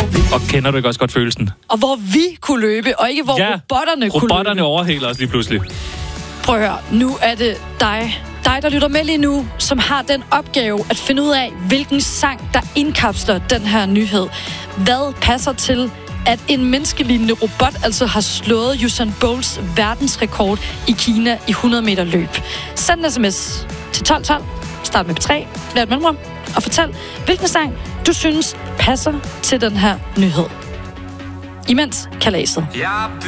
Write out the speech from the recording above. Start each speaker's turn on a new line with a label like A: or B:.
A: Og kender du ikke også godt følelsen?
B: Og hvor vi kunne løbe, og ikke hvor robotterne kunne løbe.
A: Robotterne overhaler os lige pludselig.
B: Prøv at høre, nu er det dig, der lytter med lige nu, som har den opgave at finde ud af, hvilken sang, der indkapsler den her nyhed. Hvad passer til, at en menneskelignende robot altså har slået Usain Bolts verdensrekord i Kina i 100 meter løb? Send en sms til 1212, start med P3, lad et mellemrum, og fortæl, hvilken sang du synes passer til den her nyhed. Imens kalaset.